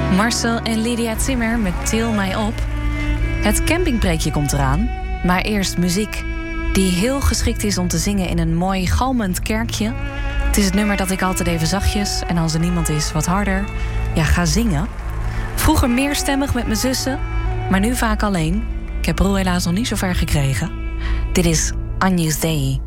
Marcel en Lydia Zimmer met Til mij op. Het campingpreekje komt eraan, maar eerst muziek die heel geschikt is om te zingen in een mooi galmend kerkje. Het is het nummer dat ik altijd even zachtjes en als er niemand is wat harder ga zingen. Vroeger meerstemmig met mijn zussen, maar nu vaak alleen. Ik heb Roel helaas nog niet zo ver gekregen. Dit is Agnus Dei.